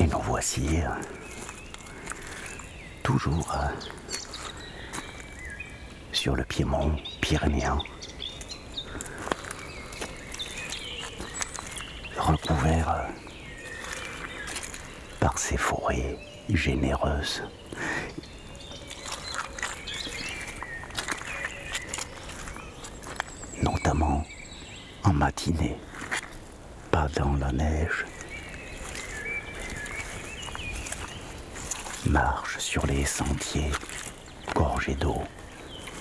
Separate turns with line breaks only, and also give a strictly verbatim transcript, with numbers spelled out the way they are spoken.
nous voici, euh, toujours euh, sur le piémont pyrénéen, recouvert euh, par ces forêts généreuses. Notamment en matinée, pas dans la neige. Marche sur les sentiers gorgés d'eau.